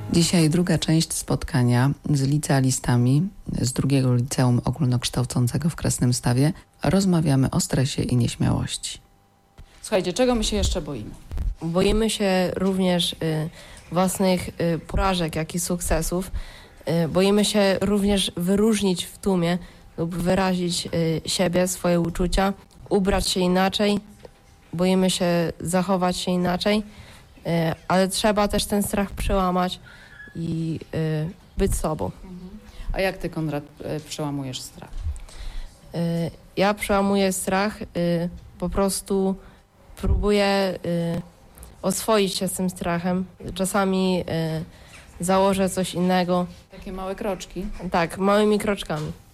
Dzisiaj druga część spotkania z licealistami z drugiego liceum ogólnokształcącego w Krasnymstawie. Rozmawiamy o stresie i nieśmiałości. Słuchajcie, czego my się jeszcze boimy? Boimy się również własnych porażek, jak i sukcesów. Boimy się również wyróżnić w tłumie lub wyrazić siebie, swoje uczucia, ubrać się inaczej. Boimy się zachować się inaczej, ale trzeba też ten strach przełamać i być sobą. A jak ty, Konrad, przełamujesz strach? Ja przełamuję strach, po prostu próbuję oswoić się z tym strachem. Czasami założę coś innego. Takie małe kroczki. Tak, małymi kroczkami.